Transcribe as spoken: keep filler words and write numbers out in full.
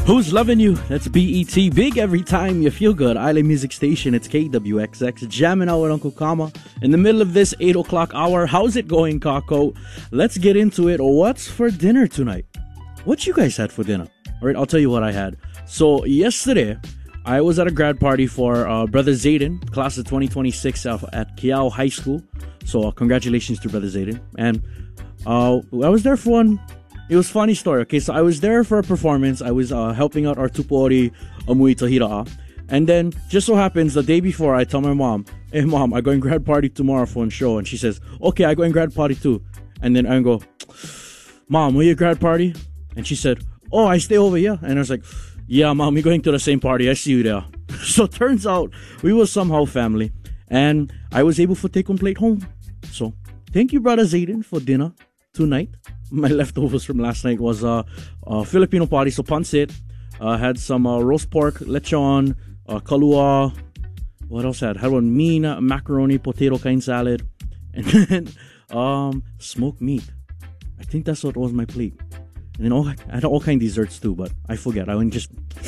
Who's loving you? That's B E T. Big every time you feel good. Island Music Station. It's K W X X. Jamming out with Uncle Kama in the middle of this eight o'clock hour. How's it going, Kako? Let's get into it. What's for dinner tonight? What you guys had for dinner? All right, I'll tell you what I had. So yesterday, I was at a grad party for uh, Brother Zayden, class of twenty twenty-six uh, at Kiao High School. So uh, congratulations to Brother Zayden. And uh, I was there for one. It was a funny story. Okay, so I was there for a performance. I was uh, helping out our Tupori Amui Tahira'a. And then, just so happens, the day before, I tell my mom, hey mom, I go in grad party tomorrow for a show. And she says, okay, I go in grad party too. And then I go, mom, will you grad party? And she said, oh, I stay over here. And I was like, yeah, mom, we're going to the same party. I see you there. So it turns out we were somehow family. And I was able to take one plate home. So thank you, Brother Zayden, for dinner tonight. My leftovers from last night was uh, uh Filipino party, so pancit. Uh, had some uh, roast pork, lechon, uh, kalua. What else had? Had one mina, macaroni, potato kind salad, and then um smoked meat. I think that's what was my plate. And then all I had all kind of desserts too, but I forget. I went just